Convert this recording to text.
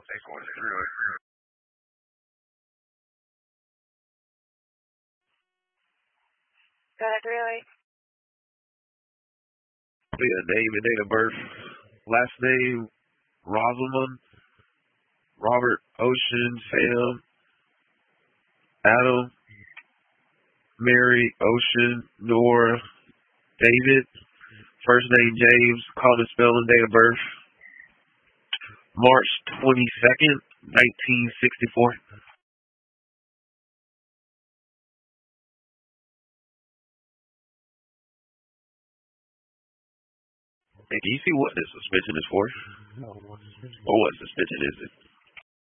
Go ahead, 308. Yeah, name and date of birth. Last name, Rosamond, Robert, Ocean, Sam, Adam, Mary, Ocean, Nora, David. First name, James. Common spelling, date of birth. March 22nd, 1964. Hey, can you see what this suspension is for? Or what suspension is it?